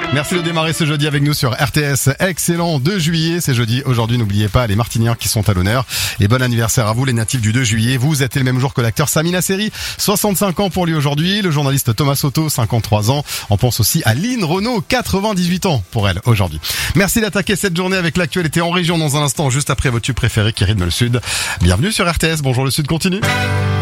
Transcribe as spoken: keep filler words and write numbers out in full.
Merci de démarrer ce jeudi avec nous sur R T S. Excellent deux juillet, c'est jeudi. Aujourd'hui, n'oubliez pas les Martiniens qui sont à l'honneur. Et bon anniversaire à vous, les natifs du deux juillet. Vous êtes le même jour que l'acteur Samina Seri, soixante-cinq ans pour lui aujourd'hui. Le journaliste Thomas Soto, cinquante-trois ans. On pense aussi à Lynn Renaud, quatre-vingt-dix-huit ans pour elle aujourd'hui. Merci d'attaquer cette journée avec l'actualité en région dans un instant, juste après vos tubes préférés qui rythment le Sud. Bienvenue sur R T S. Bonjour, le Sud continue.